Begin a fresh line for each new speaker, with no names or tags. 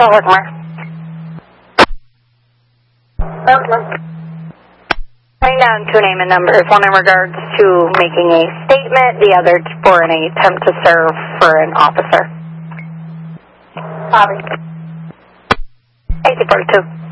Herkimer. Writing down two name and numbers, one in regards to making a statement, the other for an attempt to serve for an officer. Bobby. 8042.